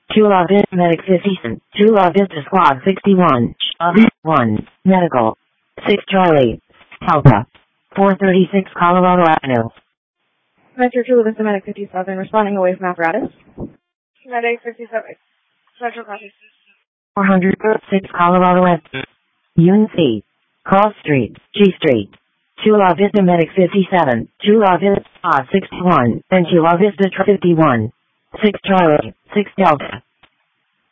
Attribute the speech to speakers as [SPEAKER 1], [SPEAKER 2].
[SPEAKER 1] Chula Vista Medic 57, Chula Vista Squad 61, 1, Medical, 6 Charlie, Alpha, 436 Colorado Avenue.
[SPEAKER 2] Metro Chula Vista Medic 57, responding away from apparatus. Medic 57, Central Copy.
[SPEAKER 1] 406 Colorado Avenue. UNC, Cross Street, G Street. Chula Vista Medic 57, Chula Vista 61, and Chula Vista 51. 6 Charlie, 6 Delta.